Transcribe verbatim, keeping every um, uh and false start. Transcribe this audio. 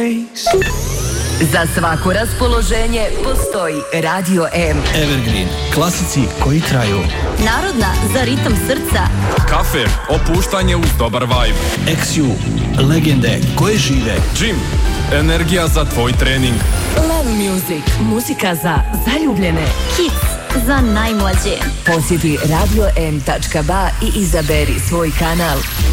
Za svako raspoloženje postoji Radio M. Evergreen, klasici koji traju. Narodna za ritam srca. Kafe, opuštanje uz dobar vibe. X U, legende koje žive. Gym, energija za tvoj trening. Love Music, muzika za zaljubljene. Kids, za najmlađe. Posjeti radio m tačka ba i izaberi svoj kanal.